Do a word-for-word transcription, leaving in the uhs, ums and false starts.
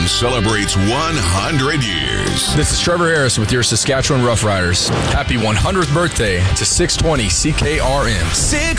M celebrates one hundred years. This is Trevor Harris with your Saskatchewan Roughriders. Happy one hundredth birthday to six twenty C K R M. six